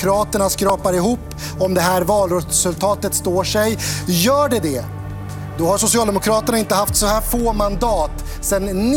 Socialdemokraterna skrapar ihop om det här valresultatet står sig. Gör det, då har Socialdemokraterna inte haft så här få mandat sedan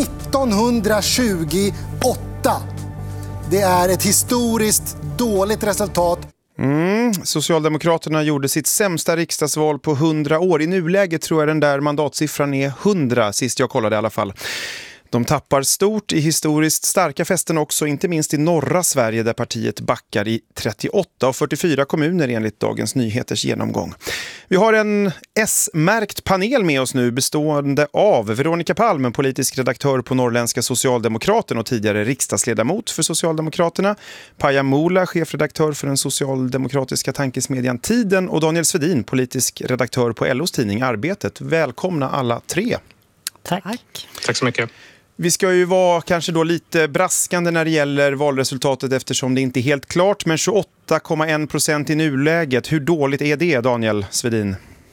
1928. Det är ett historiskt dåligt resultat. Socialdemokraterna gjorde sitt sämsta riksdagsval på 100 år. I nuläget tror jag den där mandatsiffran är 100, sist jag kollade i alla fall. De tappar stort i historiskt starka fästen också, inte minst i norra Sverige där partiet backar i 38 av 44 kommuner enligt Dagens Nyheters genomgång. Vi har en S-märkt panel med oss nu bestående av Veronica Palm, politisk redaktör på Norrländska Socialdemokraten och tidigare riksdagsledamot för Socialdemokraterna, Paja Mola, chefredaktör för den socialdemokratiska tankesmedjan Tiden och Daniel Svedin, politisk redaktör på LOs tidning Arbetet. Välkomna alla tre. Tack. Tack så mycket. Vi ska ju vara kanske då lite braskande när det gäller valresultatet eftersom det inte är helt klart, men 28,1% i nuläget. Hur dåligt är det, Daniel Svedin?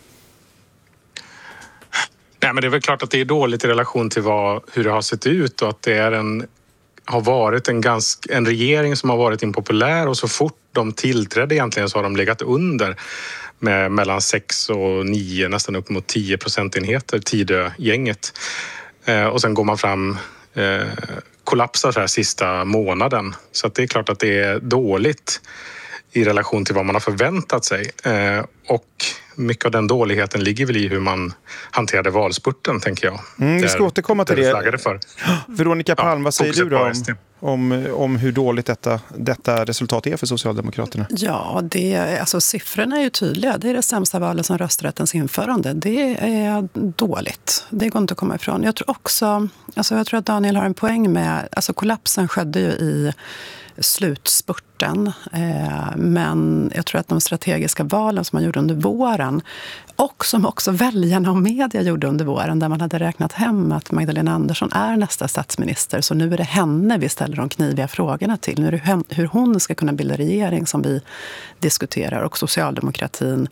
Nej, men det är väl klart att det är dåligt i relation till hur det har sett ut och att det är har varit en regering som har varit impopulär och så fort de tillträdde egentligen så har de legat under med mellan 6 och 9, nästan upp mot 10 procentenheter, Tidö-gänget. Och sen går man fram, kollapsar så här sista månaden. Så att det är klart att det är dåligt i relation till vad man har förväntat sig. Och mycket av den dåligheten ligger väl i hur man hanterade valspurten, tänker jag. Vi ska återkomma till det. För. Veronica Palm, vad säger du då om hur dåligt detta resultat är för Socialdemokraterna? Ja, siffrorna är ju tydliga. Det är det sämsta valet som rösträttens införande. Det är dåligt. Det går inte att komma ifrån. Jag tror också, jag tror att Daniel har en poäng med, kollapsen skedde ju i slutspurten, men jag tror att de strategiska valen som man gjorde under våren och som också väljarna och media gjorde under våren, där man hade räknat hem att Magdalena Andersson är nästa statsminister, så nu är det henne vi ställer de kniviga frågorna till. Nu är det hur hon ska kunna bilda regering som vi diskuterar, och socialdemokratin,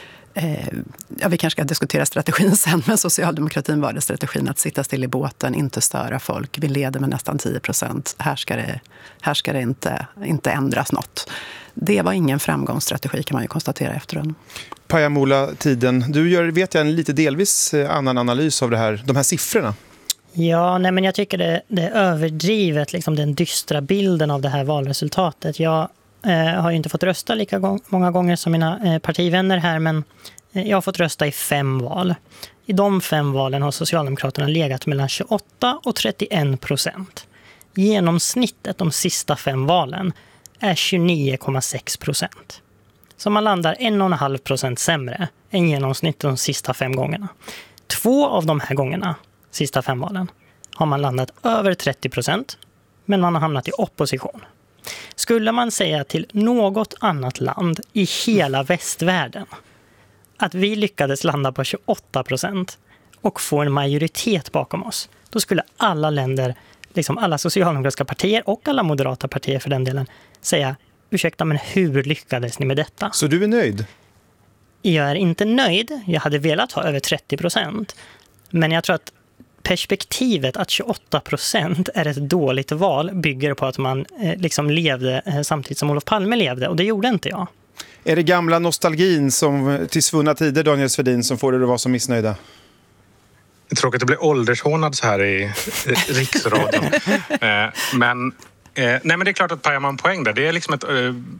vi kanske ska diskutera strategin sen, men socialdemokratin var det strategin att sitta still i båten, inte störa folk. Vi leder med nästan 10%. Här ska det inte ändras något. Det var ingen framgångsstrategi, kan man ju konstatera efteråt. Paja Mola, Tiden. Du gör, vet jag, en lite delvis annan analys av de här siffrorna. Ja, men jag tycker det är överdrivet, liksom den dystra bilden av det här valresultatet. Jag har ju inte fått rösta lika många gånger som mina partivänner här, men jag har fått rösta i 5 val. I de 5 valen har Socialdemokraterna legat mellan 28 och 31%. Genomsnittet de sista 5 valen är 29,6%. Så man landar 1,5% sämre än genomsnittet de sista 5 gångerna. 2 av de här gångerna, sista 5 valen, har man landat över 30%, men man har hamnat i opposition. Skulle man säga till något annat land i hela västvärlden att vi lyckades landa på 28% och få en majoritet bakom oss, då skulle alla länder, liksom alla socialdemokratiska partier och alla moderata partier för den delen, säga: ursäkta, men hur lyckades ni med detta? Så du är nöjd? Jag är inte nöjd. Jag hade velat ha över 30%. Men jag tror att perspektivet att 28% är ett dåligt val bygger på att man liksom levde samtidigt som Olof Palme levde, och det gjorde inte jag. Är det gamla nostalgin som till svunna tider, Daniel Svedin, som får dig att vara så missnöjda? Det är tråkigt att bli åldershånad så här i riksradion. Nej, men det är klart att pajar man poäng där. Det är liksom ett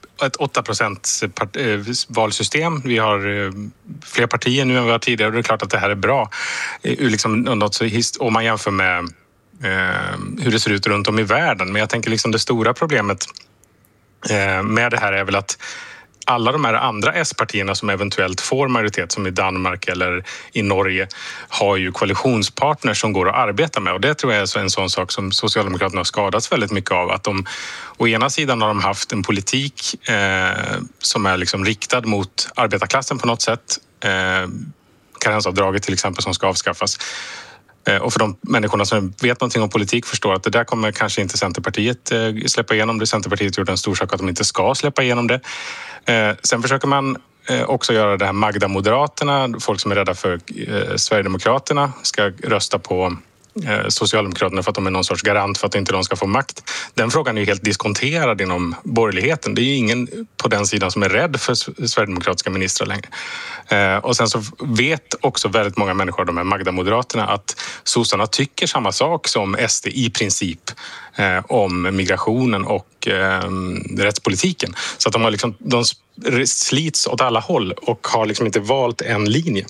8% valsystem. Vi har fler partier nu än vi har tidigare, och det är klart att det här är bra. Liksom, om man jämför med hur det ser ut runt om i världen. Men jag tänker liksom det stora problemet med det här är väl att alla de här andra S-partierna som eventuellt får majoritet, som i Danmark eller i Norge, har ju koalitionspartners som går att arbeta med. Och det tror jag är en sån sak som Socialdemokraterna har skadats väldigt mycket av. Att å ena sidan har de haft en politik som är liksom riktad mot arbetarklassen på något sätt. Karensavdraget till exempel som ska avskaffas. Och för de människorna som vet någonting om politik förstår att det där kommer kanske inte Centerpartiet släppa igenom det. Centerpartiet gjort en stor sak att de inte ska släppa igenom det. Sen försöker man också göra det här Magda-moderaterna. Folk som är rädda för Sverigedemokraterna ska rösta på Socialdemokraterna för att de är någon sorts garant för att inte de ska få makt. Den frågan är ju helt diskonterad inom borgerligheten. Det är ju ingen på den sidan som är rädd för sverigedemokratiska ministrar längre. Och sen så vet också väldigt många människor, de här Magda-moderaterna, att sossarna tycker samma sak som SD i princip om migrationen och rättspolitiken. Så att de har liksom, de slits åt alla håll och har liksom inte valt en linje.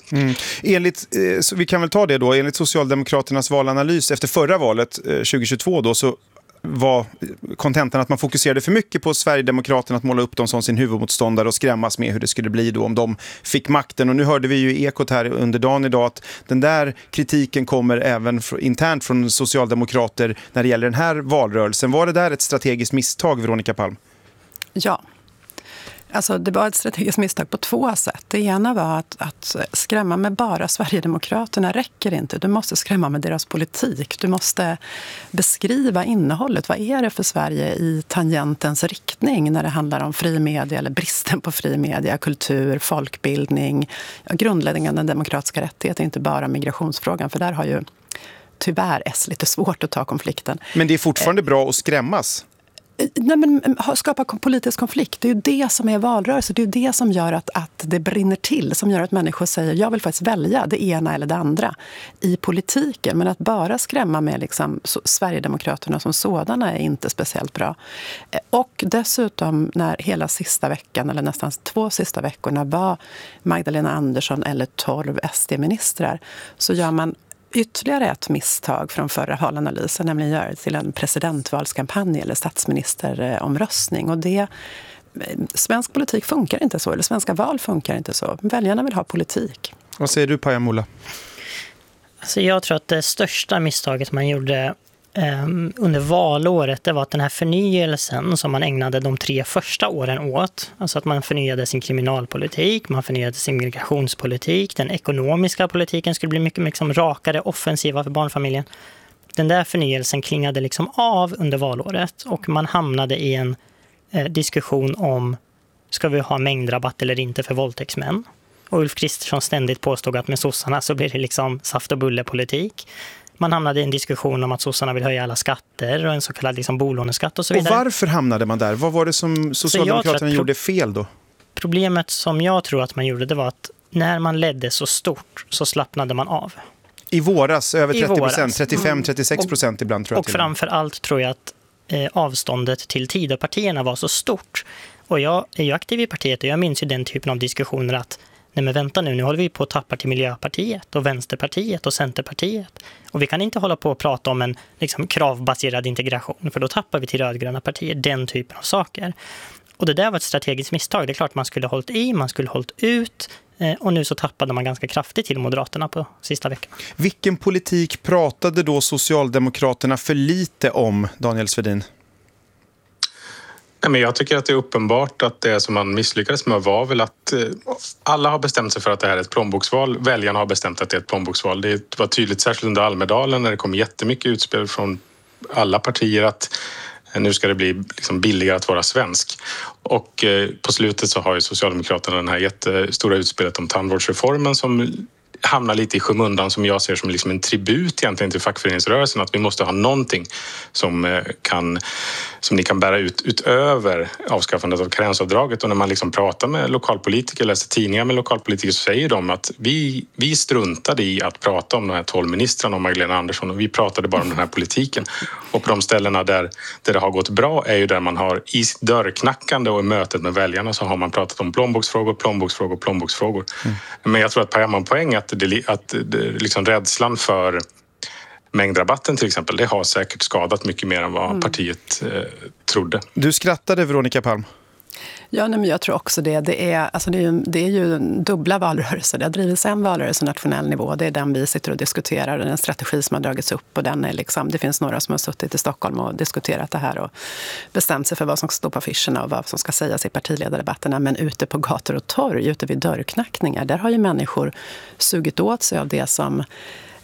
Vi kan väl ta det då. Enligt Socialdemokraternas valanalys efter förra valet 2022 då, så var kontentan att man fokuserade för mycket på Sverigedemokraterna, att måla upp dem som sin huvudmotståndare och skrämmas med hur det skulle bli då om de fick makten. Och nu hörde vi ju i Ekot här under dagen idag att den där kritiken kommer även internt från socialdemokrater när det gäller den här valrörelsen. Var det där ett strategiskt misstag, Veronica Palm? Ja. Alltså det var ett strategiskt misstag på två sätt. Det ena var att skrämma med bara Sverigedemokraterna räcker inte. Du måste skrämma med deras politik. Du måste beskriva innehållet. Vad är det för Sverige i tangentens riktning när det handlar om fri media eller bristen på fri media, kultur, folkbildning, grundläggande demokratiska rättigheter, inte bara migrationsfrågan. För där har ju tyvärr S lite svårt att ta konflikten. Men det är fortfarande bra att skrämmas. Nej, men skapa politisk konflikt, det är ju det som är valrörelse, det är ju det som gör att det brinner till, som gör att människor säger jag vill faktiskt välja det ena eller det andra i politiken, men att bara skrämma med liksom Sverigedemokraterna som sådana är inte speciellt bra. Och dessutom när hela sista veckan eller nästan 2 sista veckorna var Magdalena Andersson eller 12 SD-ministrar, så gör man ytterligare ett misstag från förra valanalysen, nämligen göra det till en presidentvalskampanj eller statsministeromröstning. Och svensk politik funkar inte så, eller svenska val funkar inte så. Väljarna vill ha politik. Vad säger du, Pajamola? Alltså jag tror att det största misstaget man gjorde under valåret, det var att den här förnyelsen som man ägnade de 3 första åren åt, alltså att man förnyade sin kriminalpolitik, man förnyade sin migrationspolitik, den ekonomiska politiken skulle bli mycket liksom rakare, offensiva för barnfamiljen. Den där förnyelsen klingade liksom av under valåret och man hamnade i en diskussion om ska vi ha mängdrabatt eller inte för våldtäktsmän. Och Ulf Kristersson ständigt påstod att med sossarna så blir det liksom saft- och bullepolitik. Man hamnade i en diskussion om att sossarna vill höja alla skatter och en så kallad liksom bolåneskatt och så vidare. Och varför hamnade man där? Vad var det som Socialdemokraterna gjorde fel då? Problemet som jag tror att man gjorde, det var att när man ledde så stort så slappnade man av. I våras över 30%, 35-36% ibland tror jag. Och framför allt tror jag att avståndet till Tidöpartierna var så stort. Och jag är ju aktiv i partiet och jag minns ju den typen av diskussioner att nej men vänta nu håller vi på att tappa till Miljöpartiet och Vänsterpartiet och Centerpartiet. Och vi kan inte hålla på att prata om en liksom kravbaserad integration, för då tappar vi till rödgröna partier, den typen av saker. Och det där var ett strategiskt misstag. Det är klart man skulle hållit i, man skulle hållit ut, och nu så tappade man ganska kraftigt till Moderaterna på sista veckan. Vilken politik pratade då Socialdemokraterna för lite om, Daniel Svedin? Men jag tycker att det är uppenbart att det som man misslyckades med var väl att alla har bestämt sig för att det här är ett plånboksval. Väljarna har bestämt att det är ett plånboksval. Det var tydligt, särskilt under Almedalen när det kom jättemycket utspel från alla partier att nu ska det bli liksom billigare att vara svensk. Och på slutet så har ju Socialdemokraterna den här jättestora utspelet om tandvårdsreformen som hamnar lite i skymundan, som jag ser som liksom en tribut egentligen till fackföreningsrörelsen, att vi måste ha någonting som ni kan bära ut utöver avskaffandet av karensavdraget. Och när man liksom pratar med lokalpolitiker, läser tidningar med lokalpolitiker, så säger de att vi struntade i att prata om de här 12 ministrarna och Magdalena Andersson, och vi pratade bara om den här politiken. Och på de ställena där det har gått bra är ju där man har i dörrknackande och i mötet med väljarna så har man pratat om plånboksfrågor. Men jag tror att Pajaman poäng att liksom rädslan för mängdrabatten till exempel, det har säkert skadat mycket mer än vad partiet trodde. Du skrattade, Veronica Palm. Ja, men jag tror också det. Det är ju dubbla valrörelser. Det har drivits en valrörelse nationell nivå. Det är den vi sitter och diskuterar. Den strategi som har dragits upp. Och den är liksom, det finns några som har suttit i Stockholm och diskuterat det här och bestämt sig för vad som ska stå på affischerna och vad som ska sägas i partiledardebatterna. Men ute på gator och torg, ute vid dörrknackningar, där har ju människor sugit åt sig av det som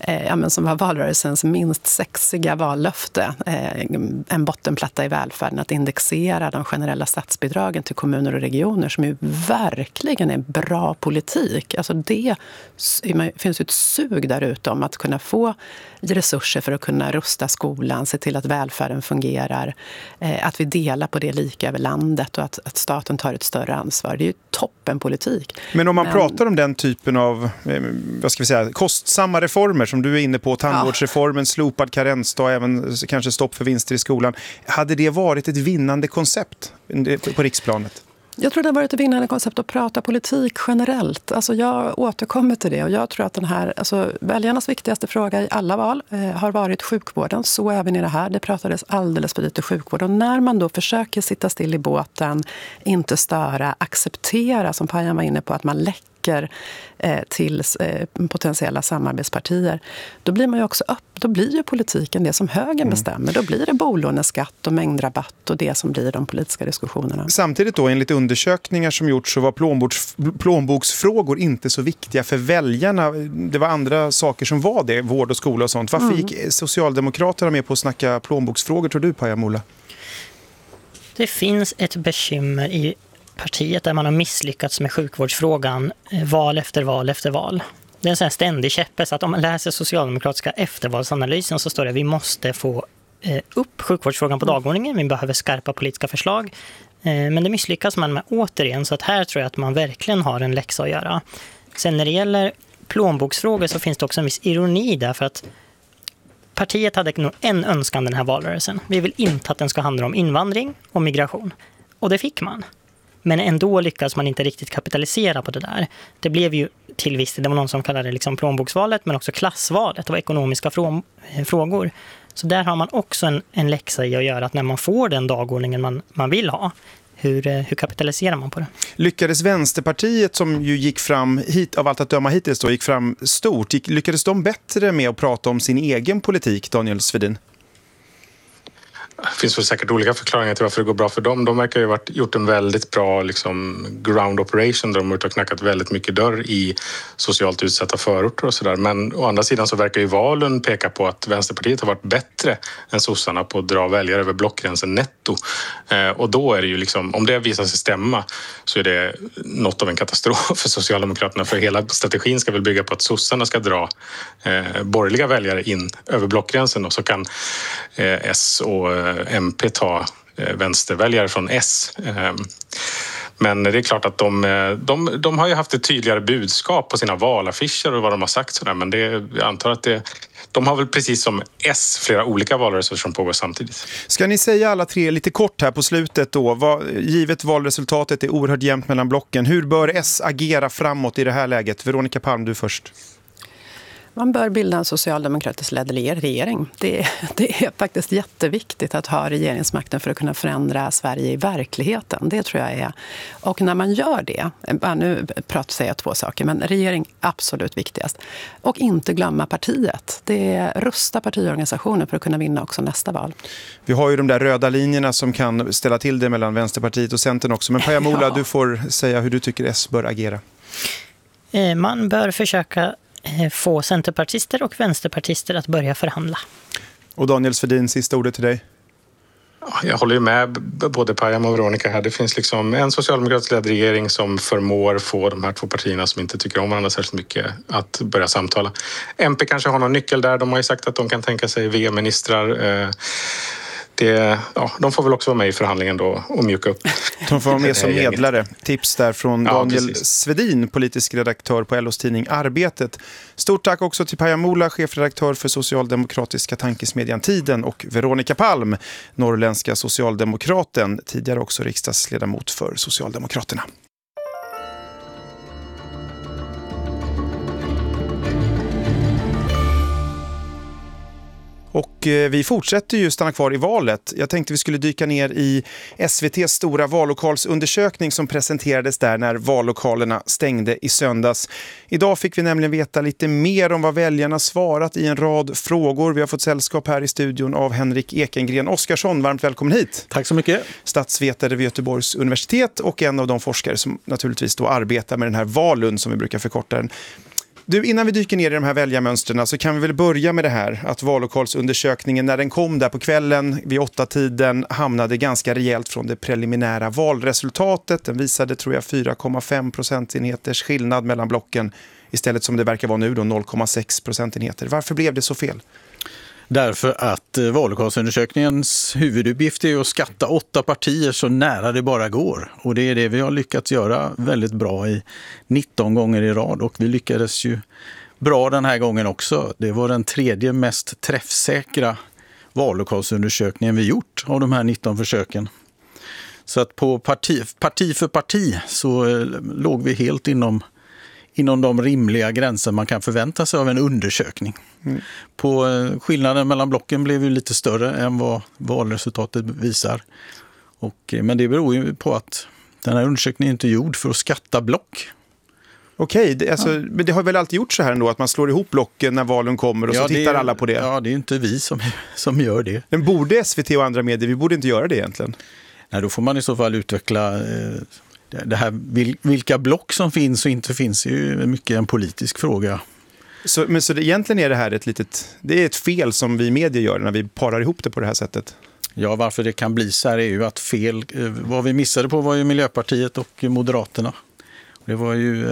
som var valrörelsens minst sexiga vallöfte, en bottenplatta i välfärden, att indexera de generella statsbidragen till kommuner och regioner, som ju verkligen är bra politik. Alltså det finns ett sug där ute om att kunna få resurser för att kunna rusta skolan, se till att välfärden fungerar, att vi delar på det lika över landet och att staten tar ett större ansvar. Det är ju toppenpolitik. Men om man pratar om den typen av kostsamma reformer som du är inne på, tandvårdsreformen, slopad karensdag, även kanske stopp för vinster i skolan, hade det varit ett vinnande koncept på riksplanet? Jag tror det har varit ett vinnande koncept att prata politik generellt. Alltså jag återkommer till det, och jag tror att väljarnas viktigaste fråga i alla val har varit sjukvården. Så även i det här. Det pratades alldeles för lite sjukvård. Och när man då försöker sitta still i båten, inte störa, acceptera, som Pajan var inne på, att man läcker till potentiella samarbetspartier, då blir man ju också då blir ju politiken det som högern bestämmer. Då blir det bolåneskatt och mängdrabatt och det som blir de politiska diskussionerna. Samtidigt då, enligt undersökningar som gjorts, så var plånboksfrågor inte så viktiga för väljarna. Det var andra saker som var det, vård och skola och sånt. Varför gick Socialdemokraterna med på att snacka plånboksfrågor, tror du, Paja Mola? Det finns ett bekymmer i partiet där man har misslyckats med sjukvårdsfrågan val efter val efter val. Det är en sån här ständig käppes att om man läser socialdemokratiska eftervalsanalysen så står det att vi måste få upp sjukvårdsfrågan på dagordningen. Vi behöver skarpa politiska förslag. Men det misslyckas man med återigen, så att här tror jag att man verkligen har en läxa att göra. Sen när det gäller plånboksfrågor så finns det också en viss ironi där, för att partiet hade nog en önskan den här valrörelsen. Vi vill inte att den ska handla om invandring och migration. Och det fick man. Men ändå lyckas man inte riktigt kapitalisera på det där. Det blev ju till viss, det var någon som kallade det liksom plånboksvalet, men också klassvalet och ekonomiska frågor. Så där har man också en läxa i att göra, att när man får den dagordningen man vill ha, hur kapitaliserar man på det? Lyckades Vänsterpartiet, som ju gick fram hit, av allt att döma hittills då, gick fram stort, lyckades de bättre med att prata om sin egen politik, Daniel Svedin? Det finns väl säkert olika förklaringar till varför det går bra för dem. De verkar ju ha gjort en väldigt bra ground operation där de har knackat väldigt mycket dörr i socialt utsatta förorter och sådär. Men å andra sidan så verkar ju valen peka på att Vänsterpartiet har varit bättre än sossarna på att dra väljare över blockgränsen netto. Och då är det ju om det visar sig stämma, så är det något av en katastrof för Socialdemokraterna. För hela strategin ska väl bygga på att sossarna ska dra borgerliga väljare in över blockgränsen, och så kan S och MP ta vänsterväljare från S. Men det är klart att de har ju haft ett tydligare budskap på sina valaffischer och vad de har sagt sådär. Men jag antar att de har väl precis som S flera olika valrörelser som pågår samtidigt. Ska ni säga alla tre lite kort här på slutet då, givet valresultatet är oerhört jämnt mellan blocken, hur bör S agera framåt i det här läget? Veronica Palm, du först. Man bör bilda en socialdemokratisk ledd regering. Det är faktiskt jätteviktigt att ha regeringsmakten för att kunna förändra Sverige i verkligheten. Det tror jag är. Och när man gör det, nu säger jag två saker, men regering absolut viktigast. Och inte glömma partiet. Det är rusta partiorganisationer för att kunna vinna också nästa val. Vi har ju de där röda linjerna som kan ställa till det mellan Vänsterpartiet och Centern också. Men Paja Mola, du får säga hur du tycker S bör agera. Man bör försöka få centerpartister och vänsterpartister att börja förhandla. Och Daniel Svedin, sista ordet till dig. Jag håller ju med både Pajam och Veronica här. Det finns en socialdemokratisk ledd regering som förmår få de här två partierna som inte tycker om varandra särskilt mycket att börja samtala. MP kanske har någon nyckel där. De har ju sagt att de kan tänka sig VM-ministrar. De får väl också vara med i förhandlingen då och mjuka upp. De får vara med som medlare. Tips där från Daniel Svedin, politisk redaktör på LOs tidning Arbetet. Stort tack också till Paja Mola, chefredaktör för socialdemokratiska tankesmedjan Tiden, och Veronica Palm, norrländska socialdemokraten, tidigare också riksdagsledamot för Socialdemokraterna. Och vi fortsätter ju stanna kvar i valet. Jag tänkte vi skulle dyka ner i SVT:s stora vallokalsundersökning som presenterades där när vallokalerna stängde i söndags. Idag fick vi nämligen veta lite mer om vad väljarna svarat i en rad frågor. Vi har fått sällskap här i studion av Henrik Ekengren Oskarsson. Varmt välkommen hit. Tack så mycket. Statsvetare vid Göteborgs universitet och en av de forskare som naturligtvis då arbetar med den här Valund som vi brukar förkorta den. Du, innan vi dyker ner i de här väljarmönstren så kan vi väl börja med det här att vallokalsundersökningen när den kom där på kvällen vid 8-tiden hamnade ganska rejält från det preliminära valresultatet. Den visade, tror jag, 4,5 procentenheters skillnad mellan blocken istället som det verkar vara nu då 0,6 procentenheter. Varför blev det så fel? Därför att vallokalsundersökningens huvuduppgift är att skatta 8 partier så nära det bara går. Och det är det vi har lyckats göra väldigt bra i 19 gånger i rad. Och vi lyckades ju bra den här gången också. Det var den 3:e mest träffsäkra vallokalsundersökningen vi gjort av de här 19 försöken. Så att på parti för parti så låg vi helt inom de rimliga gränser man kan förvänta sig av en undersökning. På skillnaden mellan blocken blev ju lite större än vad valresultatet visar. Men det beror ju på att den här undersökningen inte är gjord för att skatta block. Okej, men det har väl alltid gjort så här ändå att man slår ihop blocken när valen kommer och så tittar alla på det? Ja, det är inte vi som gör det. Men borde SVT och andra medier, vi borde inte göra det egentligen? Nej, då får man i så fall utveckla det här, vilka block som finns och inte finns är ju mycket en politisk fråga. Så egentligen är det här det är ett fel som vi medier gör när vi parar ihop det på det här sättet? Ja, varför det kan bli så här är ju att vad vi missade på var ju Miljöpartiet och Moderaterna. Det var ju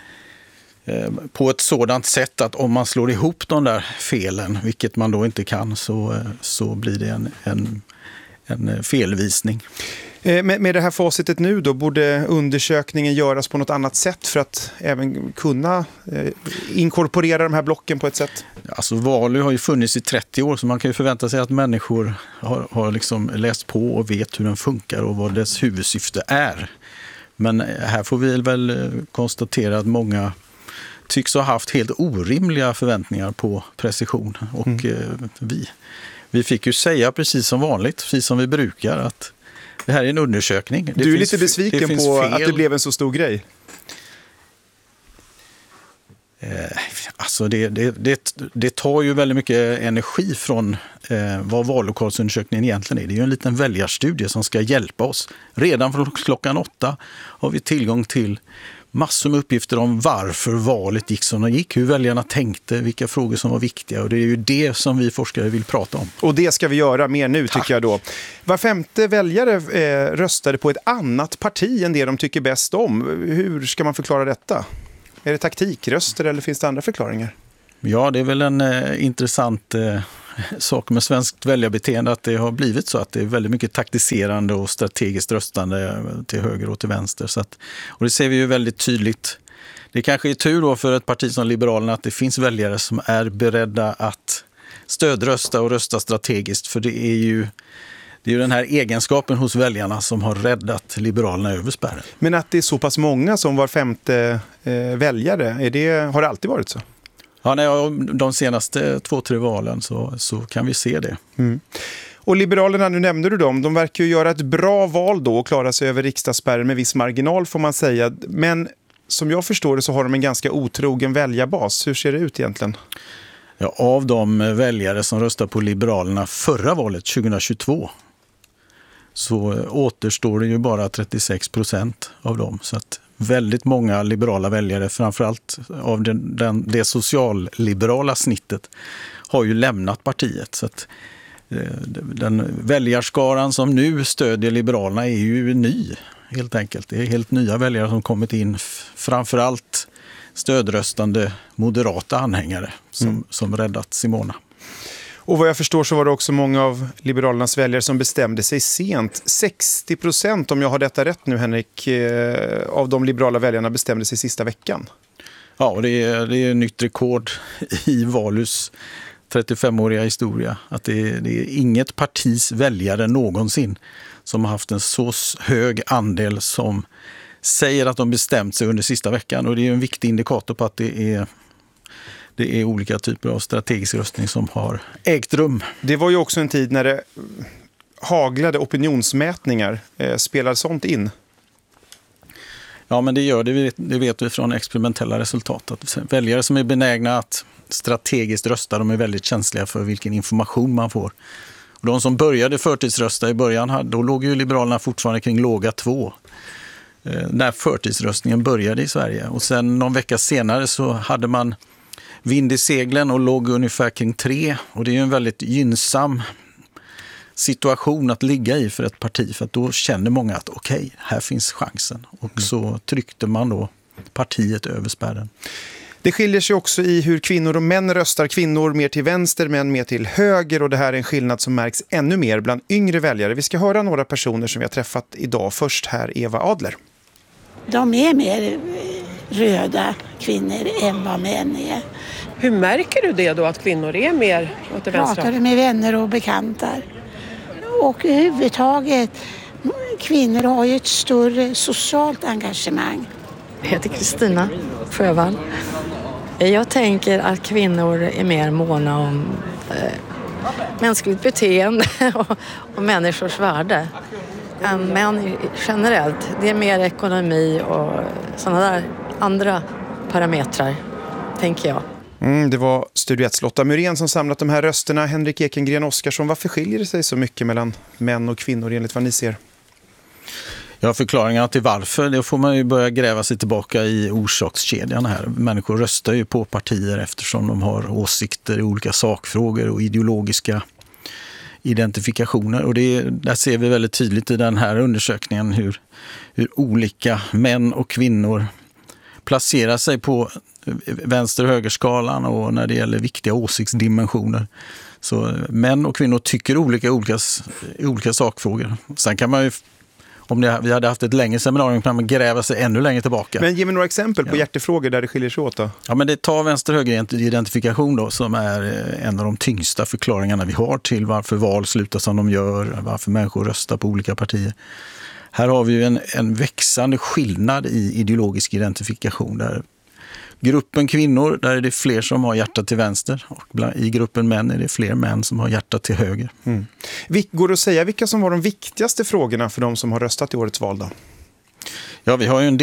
på ett sådant sätt att om man slår ihop de där felen, vilket man då inte kan, så blir det en felvisning. Med det här facitet nu då, borde undersökningen göras på något annat sätt för att även kunna inkorporera de här blocken på ett sätt? Alltså Valu har ju funnits i 30 år så man kan ju förvänta sig att människor har liksom läst på och vet hur den funkar och vad dess huvudsyfte är. Men här får vi väl konstatera att många tycks ha haft helt orimliga förväntningar på precision. Och vi fick ju säga precis som vanligt, precis som vi brukar, att det här är en undersökning. Du är lite besviken på att det blev en så stor grej. Alltså det tar ju väldigt mycket energi från vad vallokalsundersökningen egentligen är. Det är ju en liten väljarstudie som ska hjälpa oss. Redan från klockan 8 har vi tillgång till massor med uppgifter om varför valet gick som det gick, hur väljarna tänkte, vilka frågor som var viktiga. Och det är ju det som vi forskare vill prata om. Och det ska vi göra mer nu, tycker jag då. Var femte väljare röstade på ett annat parti än det de tycker bäst om. Hur ska man förklara detta? Är det taktikröster eller finns det andra förklaringar? Ja, det är väl en intressant sak med svenskt väljarbeteende att det har blivit så att det är väldigt mycket taktiserande och strategiskt röstande till höger och till vänster. Och det ser vi ju väldigt tydligt. Det kanske är tur då för ett parti som Liberalerna att det finns väljare som är beredda att stödrösta och rösta strategiskt, för det är ju den här egenskapen hos väljarna som har räddat Liberalerna över spärren. Men att det är så pass många som var femte väljare, har det alltid varit så? Ja, de senaste 2-3 valen så kan vi se det. Mm. Och Liberalerna, nu nämnde du dem, de verkar ju göra ett bra val då och klara sig över riksdagsspärren med viss marginal får man säga. Men som jag förstår det så har de en ganska otrogen väljarbas. Hur ser det ut egentligen? Ja, av de väljare som röstade på Liberalerna förra valet 2022 så återstår det ju bara 36% av dem. Så att väldigt många liberala väljare, framförallt av det socialliberala snittet, har ju lämnat partiet. Så att den väljarskaran som nu stödjer Liberalerna är ju ny, helt enkelt. Det är helt nya väljare som kommit in, framförallt stödröstande moderata anhängare som räddat Simona. Och vad jag förstår så var det också många av Liberalernas väljare som bestämde sig sent. 60%, om jag har detta rätt nu Henrik, av de liberala väljarna bestämde sig sista veckan. Ja, och det är nytt rekord i Valus 35-åriga historia. Att det är inget partis väljare någonsin som har haft en så hög andel som säger att de bestämt sig under sista veckan. Och det är en viktig indikator på att det är olika typer av strategisk röstning som har ägt rum. Det var ju också en tid när det haglade opinionsmätningar. Spelar sånt in? Ja, men det gör det. Det vet vi från experimentella resultat. Att väljare som är benägna att strategiskt rösta, de är väldigt känsliga för vilken information man får. Och de som började förtidsrösta i början, då låg ju Liberalerna fortfarande kring låga 2. när förtidsröstningen började i Sverige. Och sen någon vecka senare så hade man vind i seglen och låg ungefär kring 3. Och det är ju en väldigt gynnsam situation att ligga i för ett parti. För att då känner många att okej, här finns chansen. Och så tryckte man då partiet över spärren. Det skiljer sig också i hur kvinnor och män röstar. Kvinnor mer till vänster, män mer till höger. Och det här är en skillnad som märks ännu mer bland yngre väljare. Vi ska höra några personer som vi har träffat idag. Först här Eva Adler. De är mer röda kvinnor än vad män är. Hur märker du det då att kvinnor är mer åt det vänstra? Pratar med vänner och bekantar. Och överhuvudtaget, kvinnor har ju ett större socialt engagemang. Jag heter Kristina Sjövall. Jag tänker att kvinnor är mer måna om mänskligt beteende och människors värde än män generellt. Det är mer ekonomi och sådana där andra parametrar, tänker jag. Det var Studio 1 Lotta Myrén som samlat de här rösterna. Henrik Ekengren Oskarsson, varför skiljer det sig så mycket mellan män och kvinnor enligt vad ni ser? Ja, förklaringarna till varför, det får man ju börja gräva sig tillbaka i orsakskedjan här. Människor röstar ju på partier eftersom de har åsikter i olika sakfrågor och ideologiska identifikationer. Och där ser vi väldigt tydligt i den här undersökningen hur olika män och kvinnor placerar sig på vänster- och högerskalan och när det gäller viktiga åsiktsdimensioner. Så män och kvinnor tycker olika sakfrågor. Sen kan man ju, om vi hade haft ett längre seminarium, kan man gräva sig ännu längre tillbaka. Men ge mig några exempel på hjärtefrågor där det skiljer sig åt då. Ja, men det tar vänster-höger-identifikation då, som är en av de tyngsta förklaringarna vi har till varför val slutar som de gör, varför människor röstar på olika partier. Här har vi ju en växande skillnad i ideologisk identifikation. Där gruppen kvinnor, där är det fler som har hjärta till vänster. Och i gruppen män är det fler män som har hjärta till höger. Går det att säga vilka som var de viktigaste frågorna för de som har röstat i årets val då? Ja, vi har ju en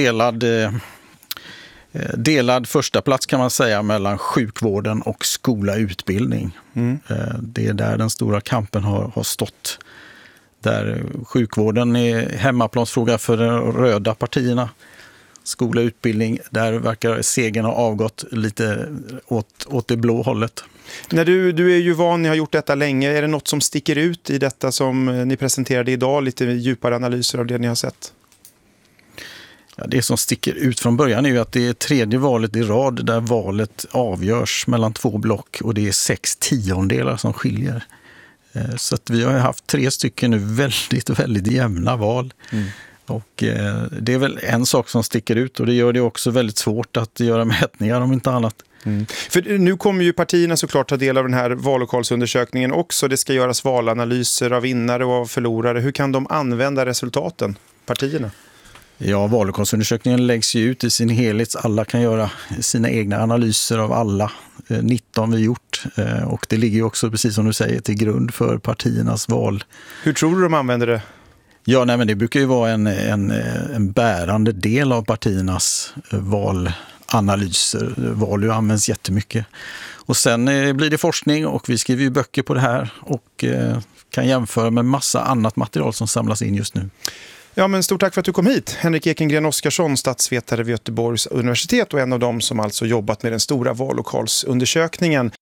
delad första plats kan man säga mellan sjukvården och skola-utbildning. Det är där den stora kampen har stått. Där sjukvården är hemmaplansfråga för de röda partierna. Skola och utbildning, där verkar segern ha avgått lite åt det blå hållet. När du är ju van, ni har gjort detta länge. Är det något som sticker ut i detta som ni presenterade idag? Lite djupare analyser av det ni har sett? Ja, det som sticker ut från början är ju att det är tredje valet i rad där valet avgörs mellan 2 block och det är 6/10 som skiljer. Så att vi har haft 3 stycken nu väldigt jämna val. Och det är väl en sak som sticker ut och det gör det också väldigt svårt att göra mätningar om inte annat. För nu kommer ju partierna såklart ta del av den här vallokalsundersökningen också. Det ska göras valanalyser av vinnare och av förlorare. Hur kan de använda resultaten, partierna? Ja, vallokalsundersökningen läggs ju ut i sin helhet. Alla kan göra sina egna analyser av alla 19 vi gjort. Och det ligger ju också, precis som du säger, till grund för partiernas val. Hur tror du de använder det? Ja, men det brukar ju vara en bärande del av partiernas valanalyser. Val används jättemycket. Och sen blir det forskning och vi skriver ju böcker på det här och kan jämföra med massa annat material som samlas in just nu. Ja, men stort tack för att du kom hit. Henrik Ekengren Oskarsson, statsvetare vid Göteborgs universitet och en av dem som alltså jobbat med den stora vallokalsundersökningen.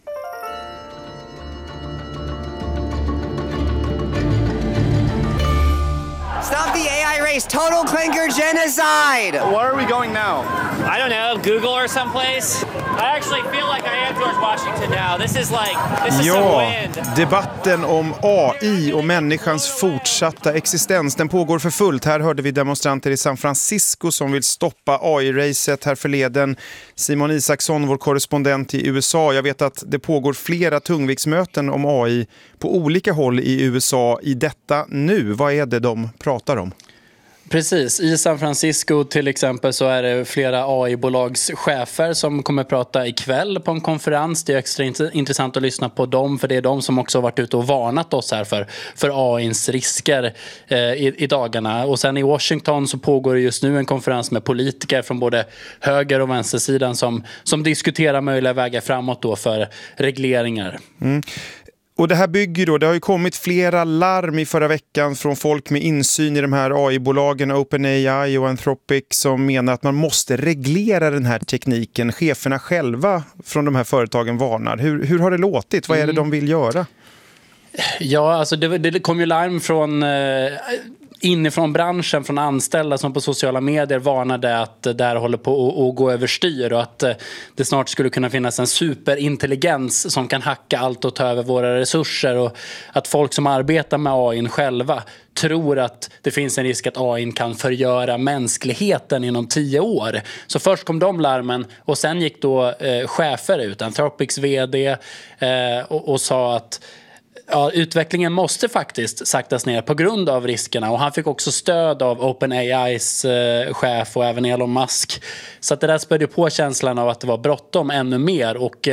Stop the AI race! Total clinker genocide! Where are we going now? I don't know, Google or someplace. I actually feel like I am George Washington now. This is some wind. Debatten om AI och människans fortsatta existens, den pågår för fullt. Här hörde vi demonstranter i San Francisco som vill stoppa AI-racet här förleden. Simon Isaksson, vår korrespondent i USA. Jag vet att det pågår flera tungviktsmöten om AI på olika håll i USA i detta nu. Vad är det de pratar om? Precis, i San Francisco till exempel så är det flera AI-bolagschefer som kommer prata ikväll på en konferens. Det är extra intressant att lyssna på dem för det är de som också har varit ute och varnat oss här för AI:s risker i dagarna. Och sen i Washington så pågår det just nu en konferens med politiker från både höger- och vänstersidan som diskuterar möjliga vägar framåt då för regleringar. Och det här bygger då, det har ju kommit flera larm i förra veckan från folk med insyn i de här AI-bolagen, OpenAI och Anthropic, som menar att man måste reglera den här tekniken. Cheferna själva från de här företagen varnar. Hur har det låtit? Vad är det de vill göra? Ja, alltså det kom ju larm från inifrån branschen, från anställda som på sociala medier varnade att det där håller på att gå överstyr och att det snart skulle kunna finnas en superintelligens som kan hacka allt och ta över våra resurser, och att folk som arbetar med AI själva tror att det finns en risk att AI kan förgöra mänskligheten inom 10 år. Så först kom de larmen och sen gick då chefer ut, Anthropics vd, och sa att utvecklingen måste faktiskt saktas ner på grund av riskerna, och han fick också stöd av OpenAIs chef och även Elon Musk. Så att det där spädde på känslan av att det var bråttom ännu mer, och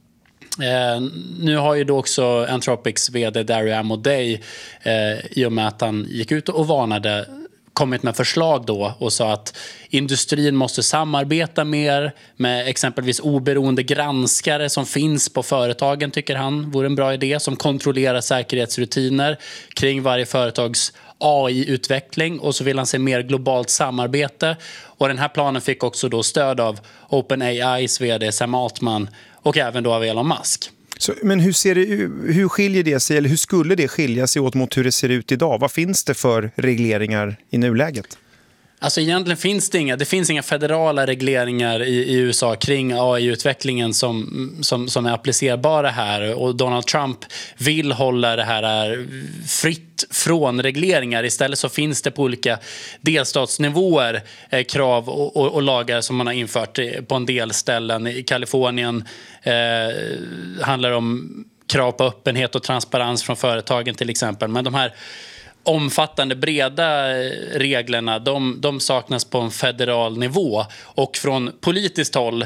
nu har ju då också Anthropics vd Dario Amodei i och med att han gick ut och varnade kommit med förslag då och sa att industrin måste samarbeta mer med exempelvis oberoende granskare som finns på företagen, tycker han vore en bra idé, som kontrollerar säkerhetsrutiner kring varje företags AI-utveckling, och så vill han se mer globalt samarbete. Och den här planen fick också då stöd av OpenAIs vd Sam Altman och även då av Elon Musk. Så, men hur skiljer det sig, eller hur skulle det skilja sig åt mot hur det ser ut idag? Vad finns det för regleringar i nuläget? Alltså egentligen finns det finns inga federala regleringar i USA kring AI-utvecklingen som är applicerbara här, och Donald Trump vill hålla det här fritt från regleringar. Istället så finns det på olika delstatsnivåer krav och lagar som man har infört på en del ställen. I Kalifornien handlar det om krav på öppenhet och transparens från företagen till exempel, men de här omfattande breda reglerna de saknas på en federal nivå, och från politiskt håll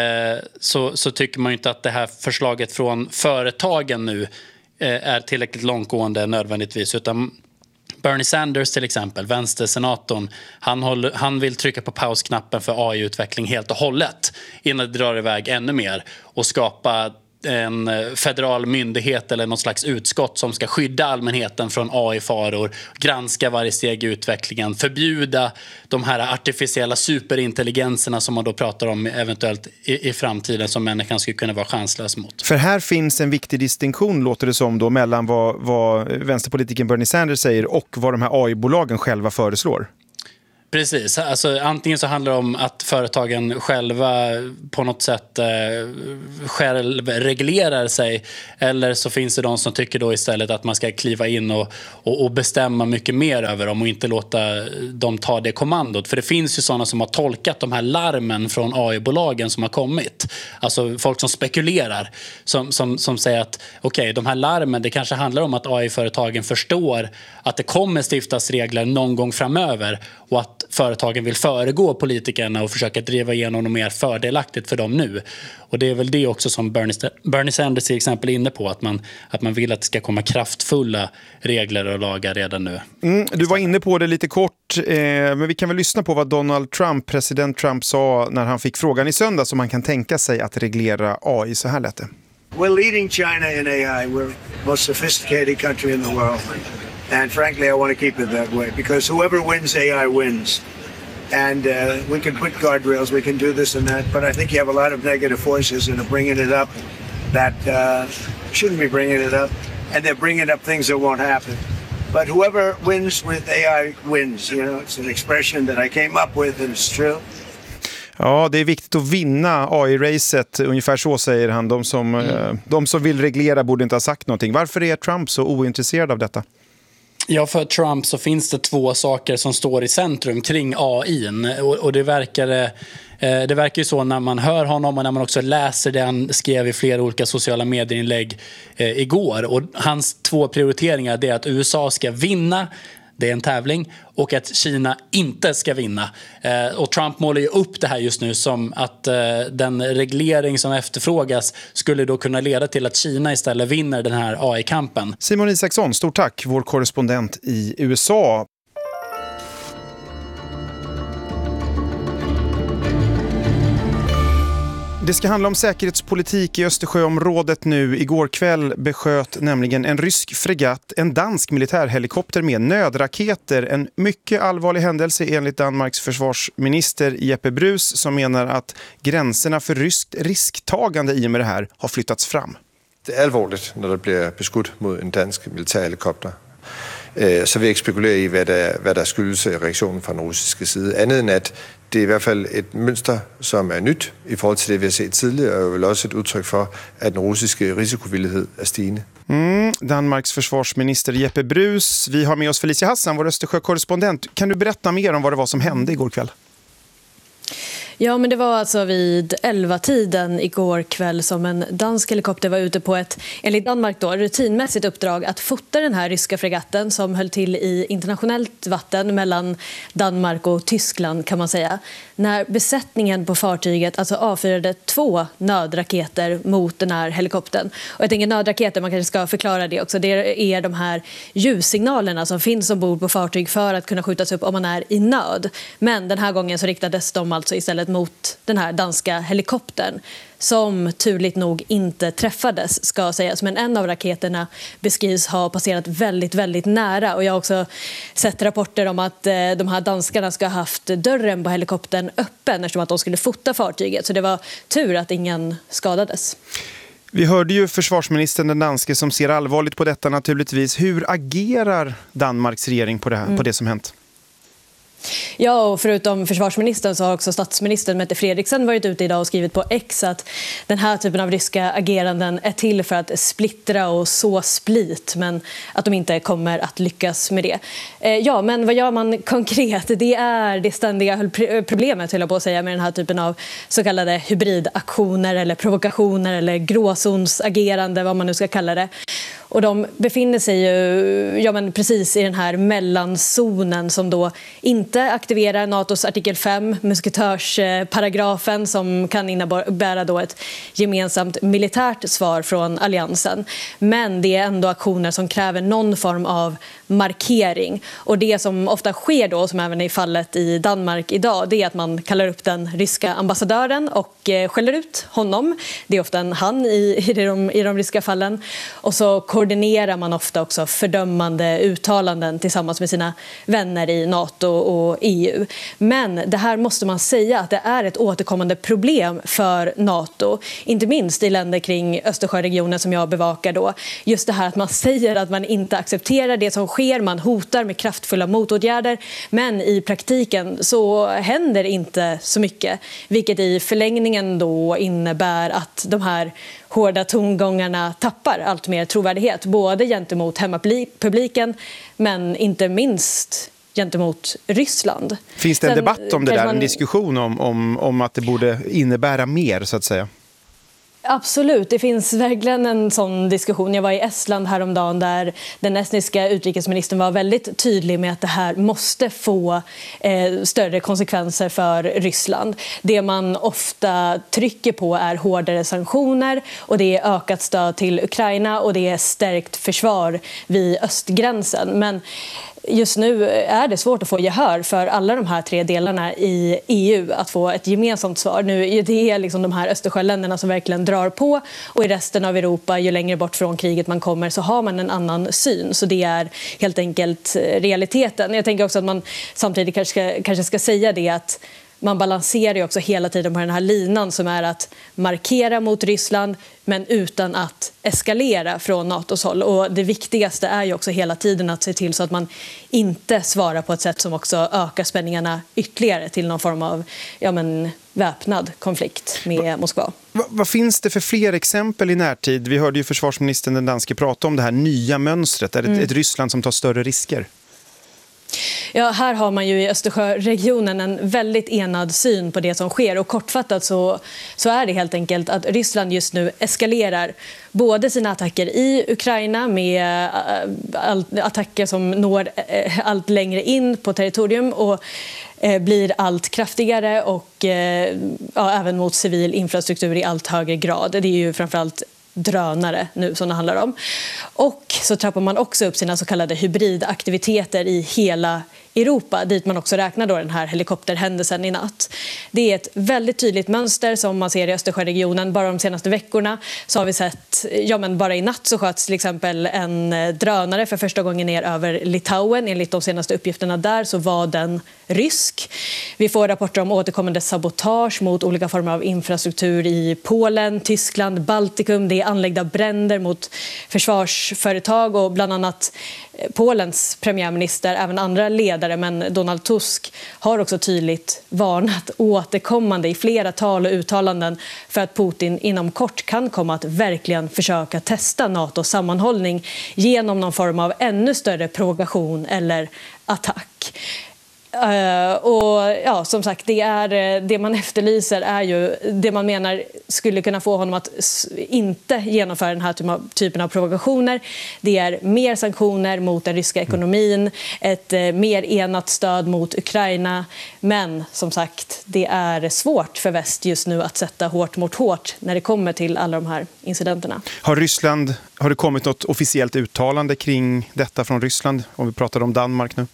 så tycker man ju inte att det här förslaget från företagen nu är tillräckligt långtgående nödvändigtvis, utan Bernie Sanders till exempel, vänstersenatorn, han vill trycka på pausknappen för AI-utveckling helt och hållet innan det drar iväg ännu mer, och skapa en federal myndighet eller något slags utskott som ska skydda allmänheten från AI-faror, granska varje steg i utvecklingen, förbjuda de här artificiella superintelligenserna som man då pratar om eventuellt i framtiden, som människan skulle kunna vara chanslös mot. För här finns en viktig distinktion, låter det som, då, mellan vad vänsterpolitiken Bernie Sanders säger och vad de här AI-bolagen själva föreslår. Precis, alltså antingen så handlar det om att företagen själva på något sätt självreglerar sig, eller så finns det de som tycker då istället att man ska kliva in och bestämma mycket mer över dem och inte låta dem ta det kommandot. För det finns ju sådana som har tolkat de här larmen från AI-bolagen som har kommit. Alltså folk som spekulerar, som säger att okej, de här larmen, det kanske handlar om att AI-företagen förstår att det kommer stiftas regler någon gång framöver, och att företagen vill föregå politikerna och försöka driva igenom något mer fördelaktigt för dem nu. Och det är väl det också som Bernie Sanders till exempel är inne på, att man vill att det ska komma kraftfulla regler och lagar redan nu. Du var inne på det lite kort, men vi kan väl lyssna på vad president Trump sa när han fick frågan i söndag, som man kan tänka sig att reglera AI. Så här lät det. We're leading China in AI. We're the most sophisticated country in the world. And frankly, I want to keep it that way, because whoever wins AI wins. And we can put guardrails, we can do this and that, but I think you have a lot of negative forces that are bringing it up that shouldn't be bringing it up, and they're bringing up things that won't happen. But whoever wins with AI wins. You know, it's an expression that I came up with, and it's true. Ja, det är viktigt att vinna AI-racet, ungefär så säger han. De som vill reglera borde inte ha sagt någonting. Varför är Trump så ointresserad av detta? Ja, för Trump så finns det 2 saker som står i centrum kring AI, och det verkar ju så när man hör honom och när man också läser det han skrev i flera olika sociala medierinlägg igår. Och hans 2 prioriteringar är att USA ska vinna, det är en tävling, och att Kina inte ska vinna. Och Trump målar ju upp det här just nu som att den reglering som efterfrågas skulle då kunna leda till att Kina istället vinner den här AI-kampen. Simon Isaksson, stort tack, vår korrespondent i USA. Det ska handla om säkerhetspolitik i Östersjöområdet nu. Igår kväll besköt nämligen en rysk fregatt en dansk militärhelikopter med nödraketer. En mycket allvarlig händelse enligt Danmarks försvarsminister Jeppe Bruus, som menar att gränserna för ryskt risktagande i och med det här har flyttats fram. Det är allvarligt när det blir beskudt mot en dansk militärhelikopter. Så vi ikke spekulere i, hvad der skyldes reaktionen fra den russiske side. Andet end at det er i hvert fald et mønster, som er nyt i forhold til det, vi har set tidligere, og vel også et udtryk for, at den russiske risikovillighed er stigende. Danmarks försvarsminister Jeppe Bruus. Vi har med oss Felicia Hassan, vår Östersjökorrespondent. Kan du berätta mer om vad det var som hände igår kväll? Ja, men det var alltså vid 11-tiden igår kväll som en dansk helikopter var ute på ett, enligt Danmark då, rutinmässigt uppdrag att fota den här ryska fregatten som höll till i internationellt vatten mellan Danmark och Tyskland, kan man säga. När besättningen på fartyget alltså avfyrade 2 nödraketer mot den här helikoptern. Och jag tänker nödraketer, man kanske ska förklara det också. Det är de här ljussignalerna som finns ombord på fartyg för att kunna skjutas upp om man är i nöd. Men den här gången så riktades de alltså istället mot den här danska helikoptern som turligt nog inte träffades, ska sägas. Men en av raketerna beskrivs ha passerat väldigt, väldigt nära. Och jag har också sett rapporter om att de här danskarna ska ha haft dörren på helikoptern öppen eftersom att de skulle fota fartyget. Så det var tur att ingen skadades. Vi hörde ju försvarsministern den danske som ser allvarligt på detta naturligtvis. Hur agerar Danmarks regering på det som hänt? Ja, och förutom försvarsministern så har också statsministern Mette Frederiksen varit ute idag och skrivit på X att den här typen av ryska ageranden är till för att splittra och så split, men att de inte kommer att lyckas med det. Ja, men vad gör man konkret? Det är det ständiga problemet, höll jag på att säga, med den här typen av så kallade hybridaktioner eller provokationer eller gråzonsagerande, vad man nu ska kalla det. Och de befinner sig ju precis i den här mellanzonen som då inte aktiverar NATOs artikel 5, musketörsparagrafen, som kan innebära då ett gemensamt militärt svar från alliansen. Men det är ändå aktioner som kräver någon form av markering. Och det som ofta sker då, som även är fallet i Danmark idag, det är att man kallar upp den ryska ambassadören och skäller ut honom. Det är ofta en han i de ryska fallen. Och så koordinerar man ofta också fördömande uttalanden tillsammans med sina vänner i NATO och EU. Men det här måste man säga att det är ett återkommande problem för NATO. Inte minst i länder kring Östersjöregionen som jag bevakar då. Just det här att man säger att man inte accepterar det som sker. Man hotar med kraftfulla motåtgärder. Men i praktiken så händer inte så mycket. Vilket i förlängningen då innebär att de här hårda tongångarna tappar allt mer trovärdighet. Både gentemot hemmapubliken men inte minst gentemot Ryssland. Finns det en debatt om det där? En diskussion om att det borde innebära mer, så att säga? Absolut, det finns verkligen en sån diskussion. Jag var i Estland häromdagen där den estniska utrikesministern var väldigt tydlig med att det här måste få större konsekvenser för Ryssland. Det man ofta trycker på är hårdare sanktioner och det är ökat stöd till Ukraina och det är stärkt försvar vid östgränsen. Men just nu är det svårt att få gehör för alla de här 3 delarna i EU att få ett gemensamt svar. Nu är det liksom de här Östersjöländerna som verkligen drar på och i resten av Europa, ju längre bort från kriget man kommer, så har man en annan syn. Så det är helt enkelt realiteten. Jag tänker också att man samtidigt kanske ska säga det att man balanserar ju också hela tiden på den här linan som är att markera mot Ryssland men utan att eskalera från NATOs håll. Och det viktigaste är ju också hela tiden att se till så att man inte svarar på ett sätt som också ökar spänningarna ytterligare till någon form av väpnad konflikt med Moskva. Vad finns det för fler exempel i närtid? Vi hörde ju försvarsministern den danske prata om det här nya mönstret. Är det ett Ryssland som tar större risker? Ja, här har man ju i Östersjöregionen en väldigt enad syn på det som sker. Och kortfattat så är det helt enkelt att Ryssland just nu eskalerar både sina attacker i Ukraina med attacker som når allt längre in på territorium och blir allt kraftigare och även mot civil infrastruktur i allt högre grad. Det är ju framförallt drönare nu som det handlar om. Och så trappar man också upp sina så kallade hybridaktiviteter i hela Europa, dit man också räknar då den här helikopterhändelsen i natt. Det är ett väldigt tydligt mönster som man ser i Östersjöregionen. Bara de senaste veckorna så har vi sett, bara i natt så sköts till exempel en drönare för första gången ner över Litauen. Enligt de senaste uppgifterna där så var den rysk. Vi får rapporter om återkommande sabotage mot olika former av infrastruktur i Polen, Tyskland, Baltikum. Det är anlagda bränder mot försvarsföretag och bland annat Polens premiärminister, även andra ledare, men Donald Tusk har också tydligt varnat återkommande i flera tal och uttalanden för att Putin inom kort kan komma att verkligen försöka testa NATOs sammanhållning genom någon form av ännu större provokation eller attack. Och som sagt, det man efterlyser är ju det man menar skulle kunna få honom att inte genomföra den här typen av provokationer. Det är mer sanktioner mot den ryska ekonomin, ett mer enat stöd mot Ukraina. Men som sagt, det är svårt för väst just nu att sätta hårt mot hårt när det kommer till alla de här incidenterna. Har det kommit något officiellt uttalande kring detta från Ryssland, om vi pratar om Danmark nu?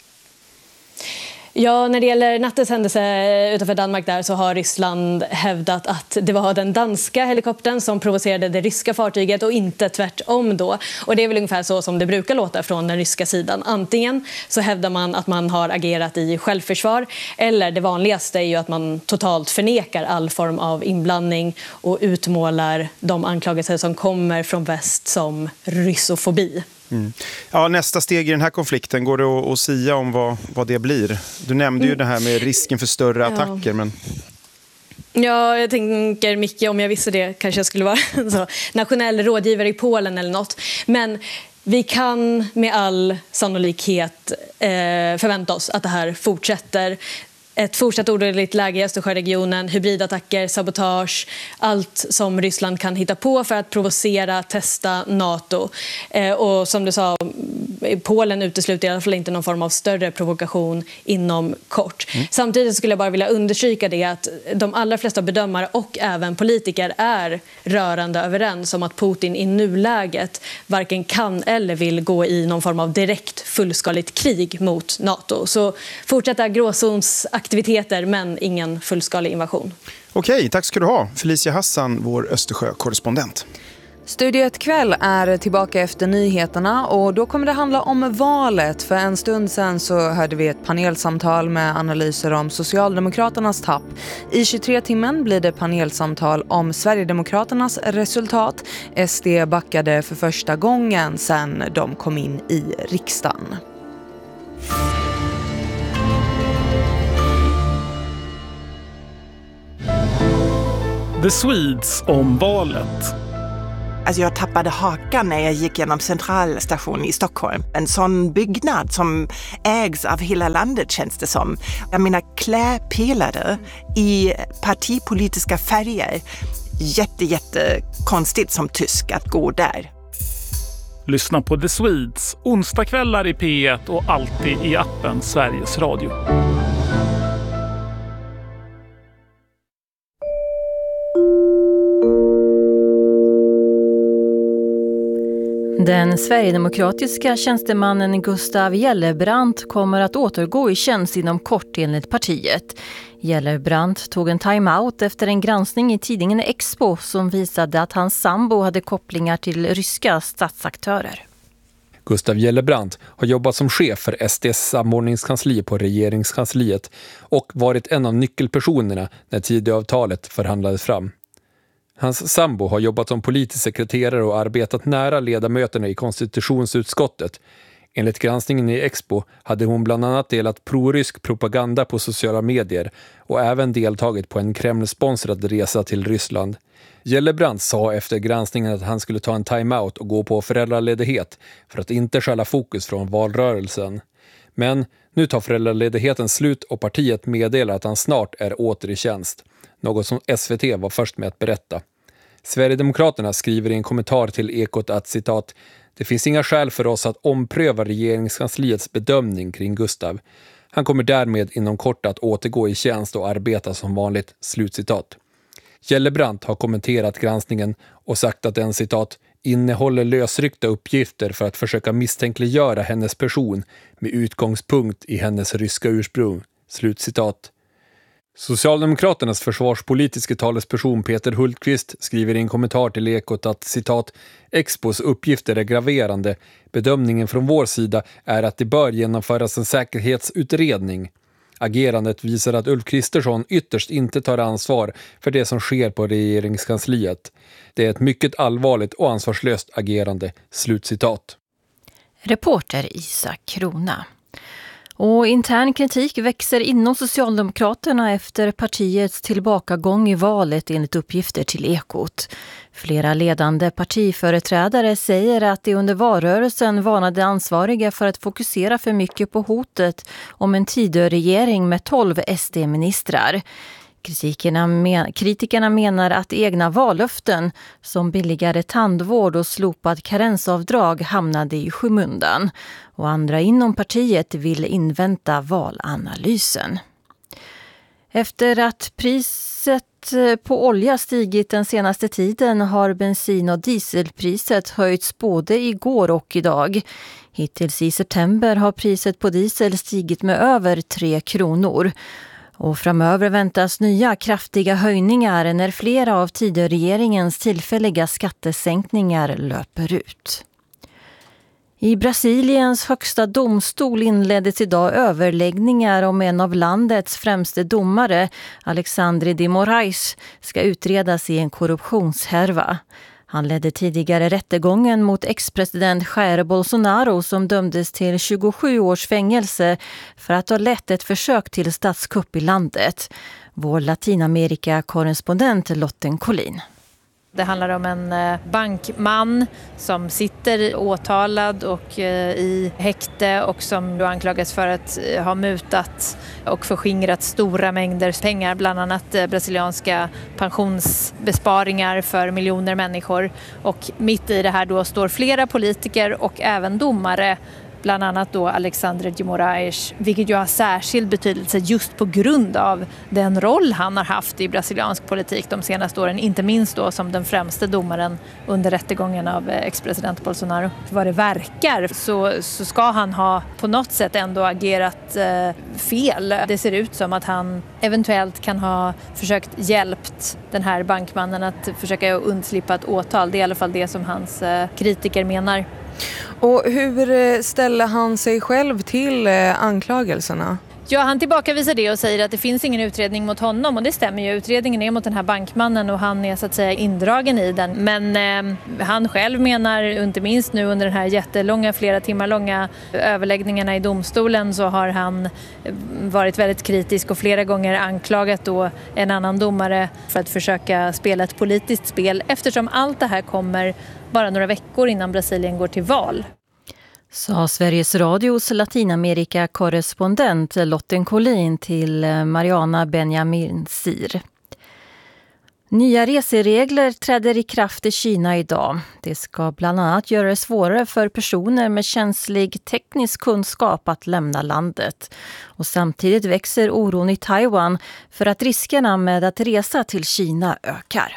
Ja, när det gäller nattens händelse utanför Danmark där så har Ryssland hävdat att det var den danska helikoptern som provocerade det ryska fartyget och inte tvärtom då. Och det är väl ungefär så som det brukar låta från den ryska sidan. Antingen så hävdar man att man har agerat i självförsvar, eller det vanligaste är ju att man totalt förnekar all form av inblandning och utmålar de anklagelser som kommer från väst som ryssofobi. Mm. Ja, nästa steg i den här konflikten, går det att sia om vad det blir? Du nämnde ju det här med risken för större attacker, men... Ja, jag tänker Micke, om jag visste det kanske jag skulle vara så, nationell rådgivare i Polen eller något. Men vi kan med all sannolikhet förvänta oss att det här fortsätter. Ett fortsatt oroligt läge i Östersjöregionen, hybridattacker, sabotage, allt som Ryssland kan hitta på för att provocera, testa NATO. Och som du sa, Polen utesluter i alla fall inte någon form av större provokation inom kort. Samtidigt skulle jag bara vilja understryka det att de allra flesta bedömare och även politiker är rörande överens om att Putin i nuläget varken kan eller vill gå i någon form av direkt fullskaligt krig mot NATO. Så fortsätta gråzonsaktiviteter men ingen fullskalig invasion. Okej, tack ska du ha. Felicia Hassan, vår Östersjö-korrespondent. Studio 1 kväll är tillbaka efter nyheterna och då kommer det handla om valet. För en stund sedan så hörde vi ett panelsamtal med analyser om Socialdemokraternas tapp. I 23-timmen blir det panelsamtal om Sverigedemokraternas resultat. SD backade för första gången sedan de kom in i riksdagen. The Swedes om valet. Alltså jag tappade hakan när jag gick genom centralstationen i Stockholm. En sån byggnad som ägs av hela landet känns det som. Jag menar klädpelare i partipolitiska färger. Jätte konstigt som tysk att gå där. Lyssna på The Swedes onsdagskvällar i P1 och alltid i appen Sveriges Radio. Den sverigedemokratiska tjänstemannen Gustav Gellebrand kommer att återgå i tjänst inom kort enligt partiet. Gellebrand tog en timeout efter en granskning i tidningen Expo som visade att hans sambo hade kopplingar till ryska statsaktörer. Gustav Gellebrand har jobbat som chef för SDs samordningskansli på regeringskansliet och varit en av nyckelpersonerna när Tidöavtalet förhandlades fram. Hans sambo har jobbat som politisk sekreterare och arbetat nära ledamöterna i konstitutionsutskottet. Enligt granskningen i Expo hade hon bland annat delat prorysk propaganda på sociala medier och även deltagit på en Kreml-sponsrad resa till Ryssland. Gellebrand sa efter granskningen att han skulle ta en timeout och gå på föräldraledighet för att inte stjäla fokus från valrörelsen. Men nu tar föräldraledigheten slut och partiet meddelar att han snart är åter i tjänst. Något som SVT var först med att berätta. Sverigedemokraterna skriver i en kommentar till Ekot att citat, det finns inga skäl för oss att ompröva regeringskansliets bedömning kring Gustav. Han kommer därmed inom kort att återgå i tjänst och arbeta som vanligt, slutcitat. Gellebrand har kommenterat granskningen och sagt att den citat, innehåller lösryckta uppgifter för att försöka misstänkliggöra hennes person med utgångspunkt i hennes ryska ursprung. Slutcitat. Socialdemokraternas försvarspolitiska talesperson Peter Hultqvist skriver i en kommentar till Ekot att citat, Expos uppgifter är graverande. Bedömningen från vår sida är att det bör genomföras en säkerhetsutredning. Agerandet visar att Ulf Kristersson ytterst inte tar ansvar för det som sker på regeringskansliet. Det är ett mycket allvarligt och ansvarslöst agerande. Slutcitat. Reporter Isak Krona. Och intern kritik växer inom Socialdemokraterna efter partiets tillbakagång i valet enligt uppgifter till Ekot. Flera ledande partiföreträdare säger att de under valrörelsen varnade ansvariga för att fokusera för mycket på hotet om en Tidöregering med 12 SD-ministrar. Kritikerna menar att egna vallöften som billigare tandvård och slopad karensavdrag hamnade i skymundan. Och andra inom partiet vill invänta valanalysen. Efter att priset på olja stigit den senaste tiden har bensin- och dieselpriset höjts både igår och idag. Hittills i september har priset på diesel stigit med över 3 kronor. Och framöver väntas nya kraftiga höjningar när flera av Tidöregeringens tillfälliga skattesänkningar löper ut. I Brasiliens högsta domstol inleddes idag överläggningar om en av landets främste domare, Alexandre de Moraes, ska utredas i en korruptionshärva. Han ledde tidigare rättegången mot ex-president Jair Bolsonaro som dömdes till 27 års fängelse för att ha lett ett försök till statskupp i landet. Vår Latinamerika-korrespondent Lotten Collin. Det handlar om en bankman som sitter åtalad och i häkte och som då anklagas för att ha mutat och förskingrat stora mängder pengar, bland annat brasilianska pensionsbesparingar för miljoner människor. Och mitt i det här då står flera politiker och även domare, bland annat då Alexandre de Moraes, vilket ju har särskild betydelse just på grund av den roll han har haft i brasiliansk politik de senaste åren, inte minst då som den främste domaren under rättegången av ex-president Bolsonaro. Vad det verkar så ska han ha på något sätt ändå agerat fel. Det ser ut som att han eventuellt kan ha försökt hjälpt den här bankmannen att försöka undslippa ett åtal. Det är i alla fall det som hans kritiker menar. Och hur ställer han sig själv till anklagelserna? Ja, han tillbakavisar det och säger att det finns ingen utredning mot honom, och det stämmer ju. Utredningen är mot den här bankmannen och han är så att säga indragen i den. Men han själv menar, inte minst nu under den här jättelånga, flera timmar långa överläggningarna i domstolen, så har han varit väldigt kritisk och flera gånger anklagat då en annan domare för att försöka spela ett politiskt spel, eftersom allt det här kommer bara några veckor innan Brasilien går till val. Sa Sveriges Radios Latinamerika-korrespondent Lotten Collin till Mariana Benjamin Sir. Nya reseregler träder i kraft i Kina idag. Det ska bland annat göra det svårare för personer med känslig teknisk kunskap att lämna landet. Och samtidigt växer oron i Taiwan för att riskerna med att resa till Kina ökar.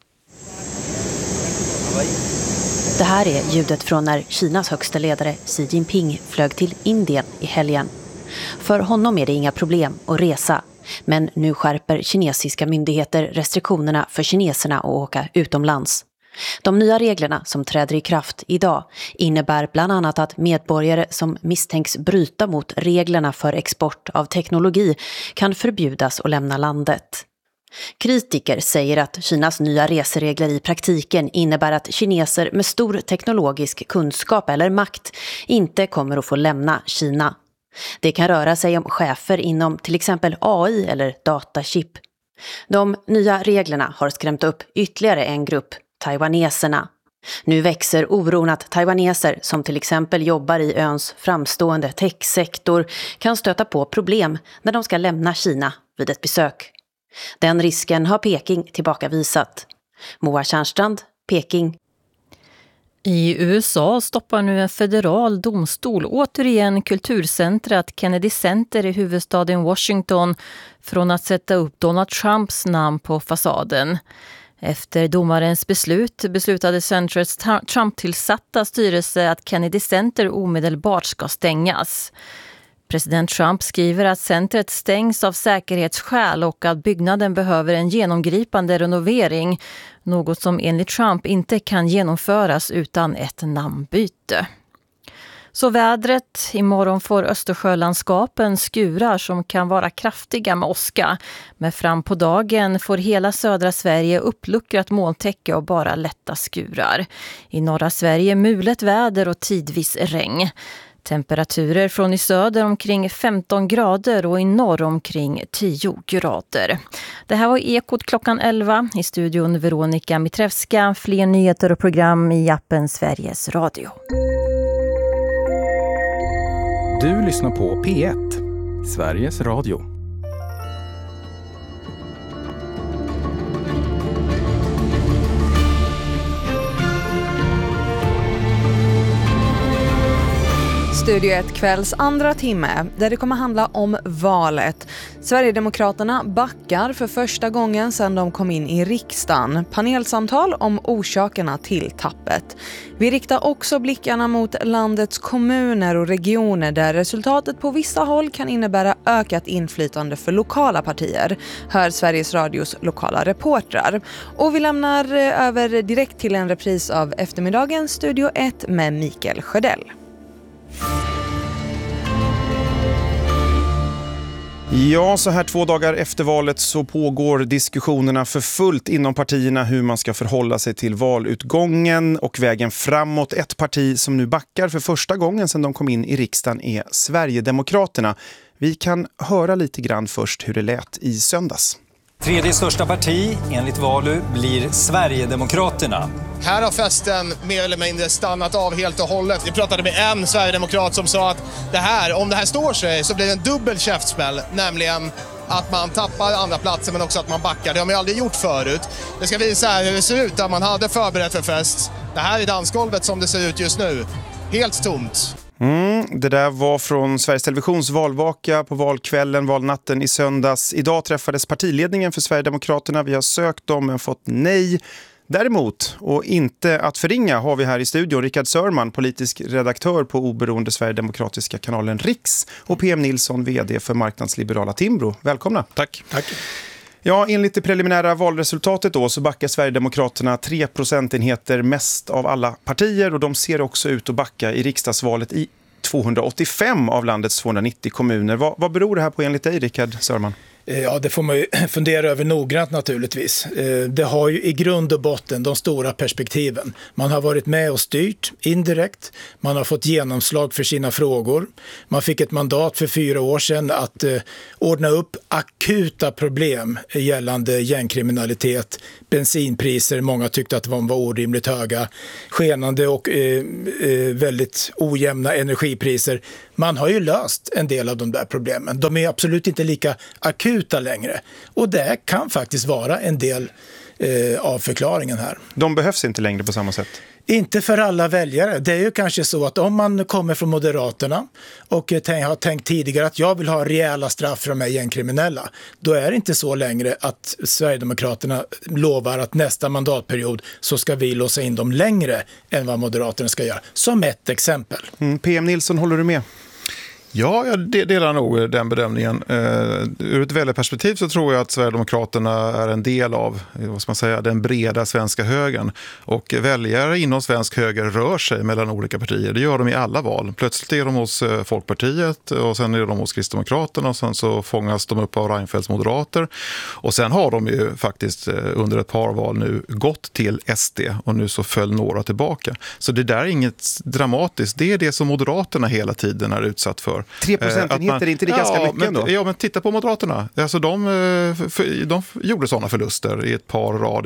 Det här är ljudet från när Kinas högsta ledare Xi Jinping flög till Indien i helgen. För honom är det inga problem att resa, men nu skärper kinesiska myndigheter restriktionerna för kineserna att åka utomlands. De nya reglerna som träder i kraft idag innebär bland annat att medborgare som misstänks bryta mot reglerna för export av teknologi kan förbjudas att lämna landet. Kritiker säger att Kinas nya reseregler i praktiken innebär att kineser med stor teknologisk kunskap eller makt inte kommer att få lämna Kina. Det kan röra sig om chefer inom till exempel AI eller datachip. De nya reglerna har skrämt upp ytterligare en grupp, taiwaneserna. Nu växer oron att taiwaneser som till exempel jobbar i öns framstående techsektor kan stöta på problem när de ska lämna Kina vid ett besök. Den risken har Peking tillbakavisat. Moa Tjärnstrand, Peking. I USA stoppar nu en federal domstol återigen kulturcentret Kennedy Center i huvudstaden Washington från att sätta upp Donald Trumps namn på fasaden. Efter domarens beslut beslutade Centrets Trump-tillsatta styrelse att Kennedy Center omedelbart ska stängas. President Trump skriver att centret stängs av säkerhetsskäl och att byggnaden behöver en genomgripande renovering, något som enligt Trump inte kan genomföras utan ett namnbyte. Så vädret. Imorgon får Östersjölandskapen skurar som kan vara kraftiga med åska. Men fram på dagen får hela södra Sverige uppluckrat molntäcke och bara lätta skurar. I norra Sverige mulet väder och tidvis regn. Temperaturer från i söder omkring 15 grader och i norr omkring 10 grader. Det här var Ekot klockan 11. I studion Veronica Mitrevska. Fler nyheter och program i appen Sveriges Radio. Du lyssnar på P1, Sveriges Radio. Studio 1 kvälls andra timme där det kommer handla om valet. Sverigedemokraterna backar för första gången sedan de kom in i riksdagen. Panelsamtal om orsakerna till tappet. Vi riktar också blickarna mot landets kommuner och regioner där resultatet på vissa håll kan innebära ökat inflytande för lokala partier. Hör Sveriges Radios lokala reportrar. Och vi lämnar över direkt till en repris av eftermiddagens Studio 1 med Mikael Sjödell. Ja, så här 2 dagar efter valet så pågår diskussionerna för fullt inom partierna hur man ska förhålla sig till valutgången och vägen framåt. Ett parti som nu backar för första gången sedan de kom in i riksdagen är Sverigedemokraterna. Vi kan höra lite grann först hur det lät i söndags. Tredje största parti enligt Valu blir Sverigedemokraterna. Här har festen mer eller mindre stannat av helt och hållet. Vi pratade med en Sverigedemokrat som sa att om det här står sig så blir det en dubbel käftsmäll. Nämligen att man tappar andra platser men också att man backar. Det har man ju aldrig gjort förut. Det ska visa här hur det ser ut där man hade förberett för fest. Det här är dansgolvet som det ser ut just nu. Helt tomt. Det där var från Sveriges Televisions valvaka på valkvällen, valnatten i söndags. Idag träffades partiledningen för Sverigedemokraterna. Vi har sökt dem men fått nej. Däremot, och inte att förringa, har vi här i studion Rickard Sörman, politisk redaktör på oberoende Sverigedemokratiska kanalen Riks, och PM Nilsson, vd för marknadsliberala Timbro. Välkomna. Tack. Ja, enligt det preliminära valresultatet då så backar Sverigedemokraterna 3 procentenheter mest av alla partier, och de ser också ut att backa i riksdagsvalet i 285 av landets 290 kommuner. Vad beror det här på enligt dig, Rickard Sörman? Ja, det får man ju fundera över noggrant naturligtvis. Det har ju i grund och botten de stora perspektiven. Man har varit med och styrt indirekt. Man har fått genomslag för sina frågor. Man fick ett mandat för 4 år sedan att ordna upp akuta problem gällande gängkriminalitet, bensinpriser. Många tyckte att de var orimligt höga, skenande och väldigt ojämna energipriser. Man har ju löst en del av de där problemen. De är absolut inte lika akuta längre. Och det kan faktiskt vara en del av förklaringen här. De behövs inte längre på samma sätt? Inte för alla väljare. Det är ju kanske så att om man kommer från Moderaterna och har tänkt tidigare att jag vill ha rejäla straff för de här gängkriminella, då är det inte så längre att Sverigedemokraterna lovar att nästa mandatperiod så ska vi låsa in dem längre än vad Moderaterna ska göra. Som ett exempel. PM Nilsson, håller du med? Ja, jag delar nog den bedömningen. Ur ett väljarperspektiv så tror jag att Sverigedemokraterna är en del av den breda svenska högern. Och väljare inom svensk höger rör sig mellan olika partier. Det gör de i alla val. Plötsligt är de hos Folkpartiet och sen är de hos Kristdemokraterna och sen så fångas de upp av Reinfeldts moderater. Och sen har de ju faktiskt under ett par val nu gått till SD och nu så föll några tillbaka. Så det där är inget dramatiskt. Det är det som Moderaterna hela tiden är utsatt för. 3 procentenheter, är inte det ganska mycket ändå? Ja, men titta på Moderaterna. Alltså de gjorde sådana förluster i ett par val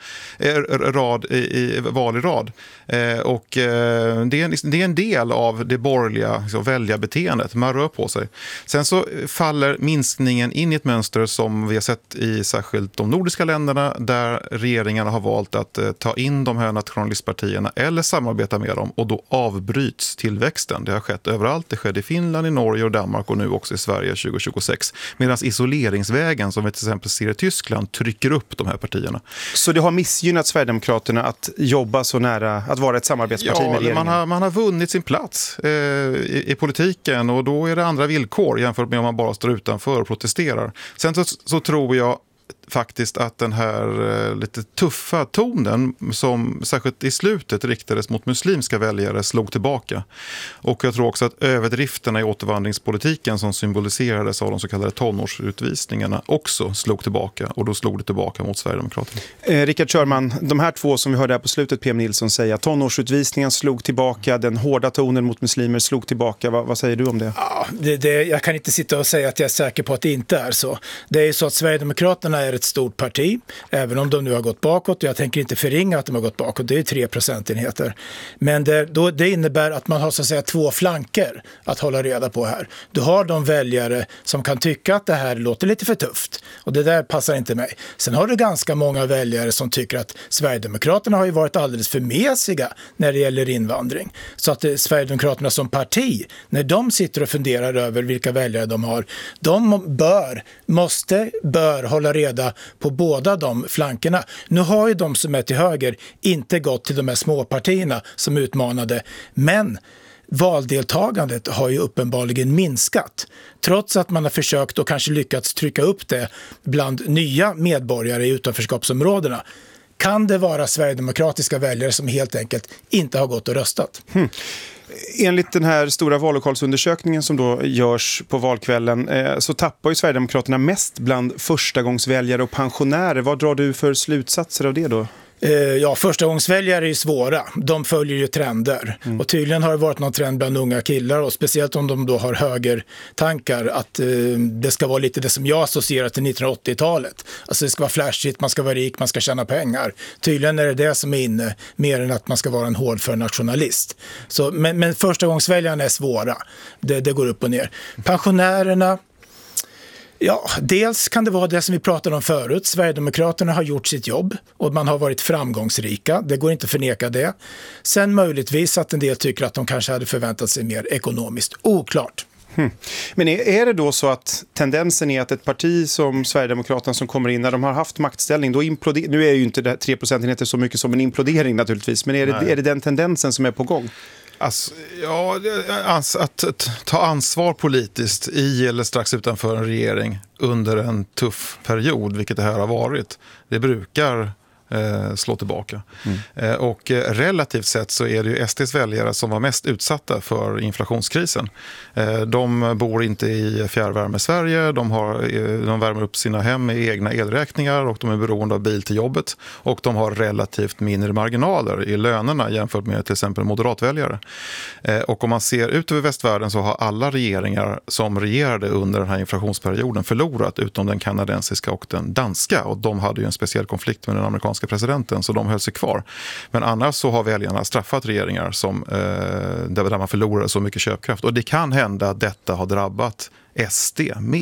i rad. Och det är en del av det borgerliga väljarbeteendet. Man rör på sig. Sen så faller minskningen in i ett mönster som vi har sett i särskilt de nordiska länderna, där regeringarna har valt att ta in de här nationalistpartierna eller samarbeta med dem, och då avbryts tillväxten. Det har skett överallt. Det skedde i Finland, Finland, i Norge och Danmark och nu också i Sverige 2026. Medan isoleringsvägen som vi till exempel ser i Tyskland trycker upp de här partierna. Så det har missgynnat Sverigedemokraterna att jobba så nära, att vara ett samarbetsparti med regeringen? Man har vunnit sin plats i politiken och då är det andra villkor jämfört med om man bara står utanför och protesterar. Sen så tror jag faktiskt att den här lite tuffa tonen som särskilt i slutet riktades mot muslimska väljare slog tillbaka. Och jag tror också att överdrifterna i återvandringspolitiken som symboliserades av de så kallade tonårsutvisningarna också slog tillbaka, och då slog det tillbaka mot Sverigedemokraterna. Rickard Körman, de här två som vi hörde här på slutet, PM Nilsson säga, tonårsutvisningen slog tillbaka, den hårda tonen mot muslimer slog tillbaka. Vad säger du om det? Ja, jag kan inte sitta och säga att jag är säker på att det inte är så. Det är ju så att Sverigedemokraterna är ett stort parti, även om de nu har gått bakåt. Jag tänker inte förringa att de har gått bakåt, det är 3 procentenheter. Men det innebär att man har så att säga 2 flanker att hålla reda på här. Du har de väljare som kan tycka att det här låter lite för tufft och det där passar inte mig. Sen har du ganska många väljare som tycker att Sverigedemokraterna har ju varit alldeles för mesiga när det gäller invandring. Så att Sverigedemokraterna som parti, när de sitter och funderar över vilka väljare de har, de bör hålla reda på båda de flankerna. Nu har ju de som är till höger inte gått till de här småpartierna som utmanade, men valdeltagandet har ju uppenbarligen minskat. Trots att man har försökt och kanske lyckats trycka upp det bland nya medborgare i utanförskapsområdena. Kan det vara sverigedemokratiska väljare som helt enkelt inte har gått och röstat? Enligt den här stora vallokalsundersökningen som då görs på valkvällen så tappar ju Sverigedemokraterna mest bland förstagångsväljare och pensionärer. Vad drar du för slutsatser av det då? Ja, förstagångsväljare är ju svåra. De följer ju trender. Och tydligen har det varit någon trend bland unga killar, och speciellt om de då har högertankar, att det ska vara lite det som jag associerar till 1980-talet. Alltså det ska vara flashigt, man ska vara rik, man ska tjäna pengar. Tydligen är det som är inne, mer än att man ska vara en hårdför nationalist. Så, men förstagångsväljarna är svåra. Det går upp och ner. Pensionärerna, ja, dels kan det vara det som vi pratade om förut. Sverigedemokraterna har gjort sitt jobb och man har varit framgångsrika. Det går inte att förneka det. Sen möjligtvis att en del tycker att de kanske hade förväntat sig mer ekonomiskt. Oklart. Men är det då så att tendensen är att ett parti som Sverigedemokraterna som kommer in när de har haft maktställning, då nu är ju inte det 3 procentenheter så mycket som en implodering naturligtvis, men är det den tendensen som är på gång? Alltså, att ta ansvar politiskt i eller strax utanför en regering under en tuff period, vilket det här har varit, det brukar slå tillbaka. Och relativt sett så är det ju SDs väljare som var mest utsatta för inflationskrisen. De bor inte i fjärrvärme i Sverige, de värmer upp sina hem med egna elräkningar och de är beroende av bil till jobbet, och de har relativt mindre marginaler i lönerna jämfört med till exempel moderatväljare. Och om man ser ut över västvärlden så har alla regeringar som regerade under den här inflationsperioden förlorat, utom den kanadensiska och den danska, och de hade ju en speciell konflikt med den amerikanska presidenten, så de höll sig kvar. Men annars så har väljarna straffat regeringar där man förlorar så mycket köpkraft. Och det kan hända att detta har drabbat SD med.